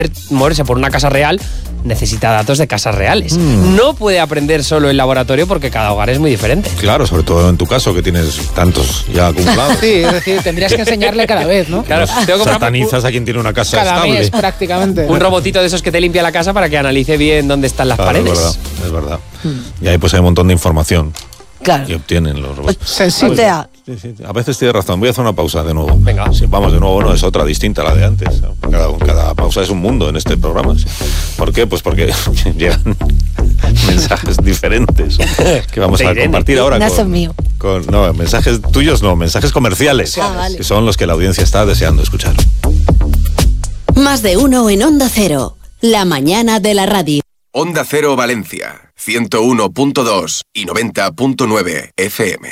moverse por una casa real, necesita datos de casas reales. No puede aprender solo en laboratorio porque cada hogar es muy diferente. Claro, sobre todo en tu caso, que tienes tantos ya acumulados. Sí, es decir, tendrías que enseñarle cada vez, ¿no? Claro, tengo que satanizas a quien tiene una casa cada estable. mes, prácticamente. Un robotito de esos que te limpia la casa para que analice bien dónde están las paredes. Es verdad. Y ahí pues hay un montón de información Claro. que obtienen los robots. O sea, Sí. A veces tienes razón. Voy a hacer una pausa de nuevo. Venga. Sí, vamos, de nuevo no, es otra distinta a la de antes. Cada pausa es un mundo en este programa. Sí. ¿Por qué? Pues porque llegan mensajes diferentes que vamos a compartir ahora no son míos. No, mensajes tuyos no, mensajes comerciales, vale. que son los que la audiencia está deseando escuchar. Más de uno en Onda Cero, la mañana de la radio. Onda Cero Valencia, 101.2 i 90.9 FM.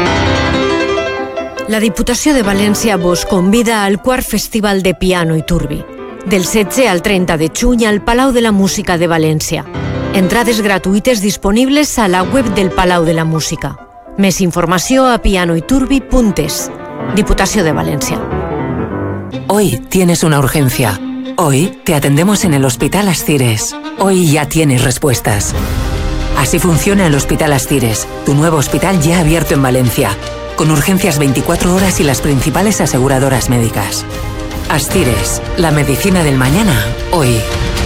La Diputació de València vos convida al quart Festival de Piano i Turbi. Del 16 al 30 de juny al Palau de la Música de València. Entrades gratuïtes disponibles a la web del Palau de la Música. Més informació a pianoiturbi.es. Diputació de València. Hoy tienes una urgencia. Hoy te atendemos en el Hospital Ascires. Hoy ya tienes respuestas. Así funciona el Hospital Ascires, tu nuevo hospital ya abierto en Valencia, con urgencias 24 horas y las principales aseguradoras médicas. Ascires, la medicina del mañana, hoy.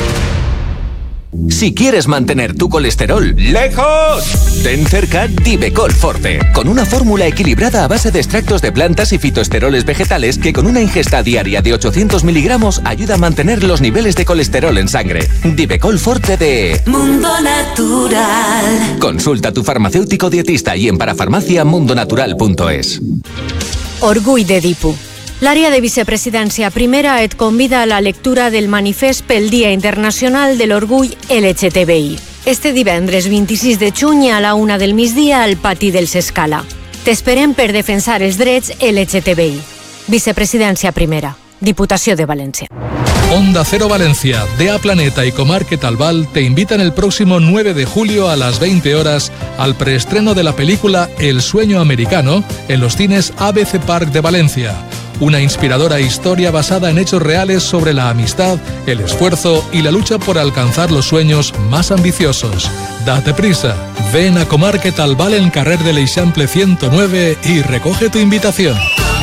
Si quieres mantener tu colesterol lejos, ten cerca Divecol Forte, con una fórmula equilibrada a base de extractos de plantas y fitoesteroles vegetales que con una ingesta diaria de 800 miligramos ayuda a mantener los niveles de colesterol en sangre. Divecol Forte de Mundo Natural. Consulta a tu farmacéutico dietista y en parafarmacia.mundonatural.es. Orgull de Dipu. L'àrea de vicepresidència primera et convida a la lectura del manifest pel Dia Internacional de l'Orgull LGTBI. Este divendres 26 de juny a la 1 del migdia al pati dels Escala. T'esperem per defensar els drets LGTBI. Vicepresidència primera. Diputació de València. Onda Cero Valencia, DA Planeta y Comarket Albal te invitan el próximo 9 de julio a las 20 horas al preestreno de la película El Sueño Americano en los cines ABC Park de Valencia. Una inspiradora historia basada en hechos reales sobre la amistad, el esfuerzo y la lucha por alcanzar los sueños más ambiciosos. Date prisa, ven a Comarket Albal en Carrer de l'Eixample 109 y recoge tu invitación.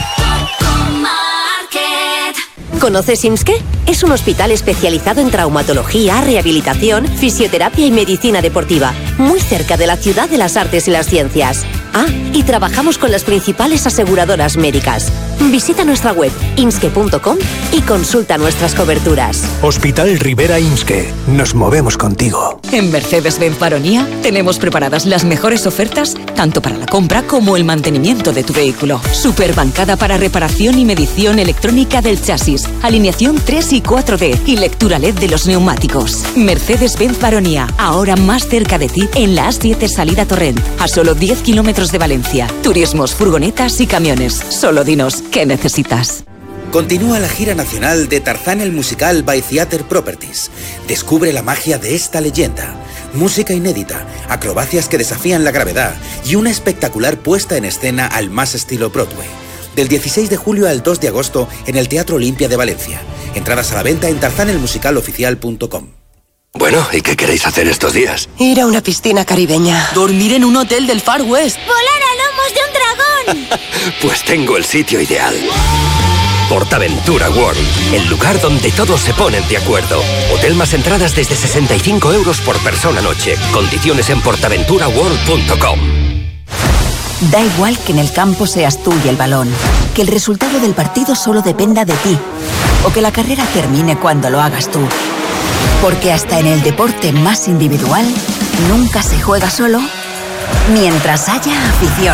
¿Conoces IMSSKE? Es un hospital especializado en traumatología, rehabilitación, fisioterapia y medicina deportiva, muy cerca de la Ciudad de las Artes y las Ciencias. Ah, y trabajamos con las principales aseguradoras médicas. Visita nuestra web imske.com y consulta nuestras coberturas. Hospital Rivera IMSSKE. Nos movemos contigo. En Mercedes-Benz Baronía tenemos preparadas las mejores ofertas tanto para la compra como el mantenimiento de tu vehículo. Superbancada para reparación y medición electrónica del chasis, alineación 3 y 4D y lectura LED de los neumáticos. Mercedes-Benz Baronía, ahora más cerca de ti en la A7 salida Torrent, a solo 10 kilómetros de Valencia. Turismos, furgonetas y camiones. Solo dinos qué necesitas. Continúa la gira nacional de Tarzán el musical by Theater Properties. Descubre la magia de esta leyenda. Música inédita, acrobacias que desafían la gravedad y una espectacular puesta en escena al más estilo Broadway. Del 16 de julio al 2 de agosto en el Teatro Olimpia de Valencia. Entradas a la venta en tarzanelmusicaloficial.com. Bueno, ¿y qué queréis hacer estos días? Ir a una piscina caribeña. Dormir en un hotel del Far West. ¡Volar a lomos de un dragón! Pues tengo el sitio ideal. PortAventura World, el lugar donde todos se ponen de acuerdo. Hotel más entradas desde 65 euros por persona noche. Condiciones en portaventuraworld.com. Da igual que en el campo seas tú y el balón, que el resultado del partido solo dependa de ti, o que la carrera termine cuando lo hagas tú. Porque hasta en el deporte más individual, nunca se juega solo mientras haya afición.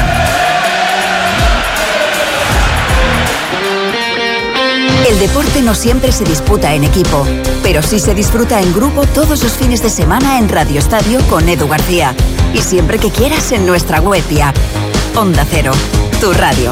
El deporte no siempre se disputa en equipo, pero sí se disfruta en grupo todos los fines de semana en Radio Estadio con Edu García. Y siempre que quieras en nuestra web y app. Onda Cero, tu radio.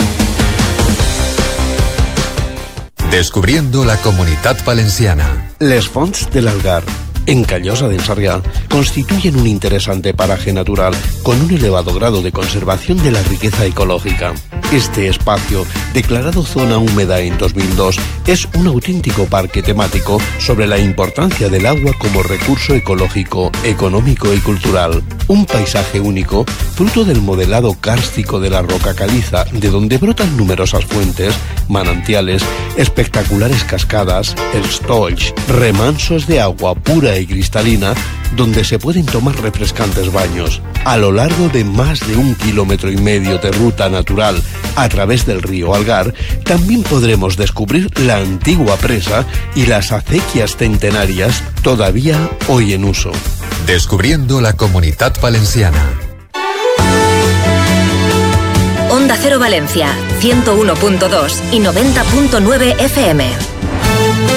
Descubriendo la Comunitat Valenciana. Les Fonts de l'Algar, en Callosa d'en Sarriá, constituyen un interesante paraje natural con un elevado grado de conservación de la riqueza ecológica. Este espacio, declarado zona húmeda en 2002, es un auténtico parque temático sobre la importancia del agua como recurso ecológico, económico y cultural. Un paisaje único, fruto del modelado kárstico de la roca caliza, de donde brotan numerosas fuentes, manantiales, espectaculares cascadas, stolls, remansos de agua pura y cristalina, donde se pueden tomar refrescantes baños. A lo largo de más de 1,5 kilómetros de ruta natural a través del río Algar, también podremos descubrir la antigua presa y las acequias centenarias todavía hoy en uso. Descubriendo la Comunitat Valenciana. Onda Cero Valencia, 101.2 y 90.9 FM.